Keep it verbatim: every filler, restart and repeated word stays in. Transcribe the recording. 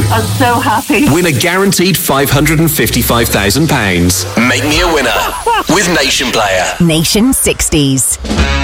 I'm so happy. Win a guaranteed five hundred fifty-five thousand pounds. Make me a winner with Nation Player. Nation sixties.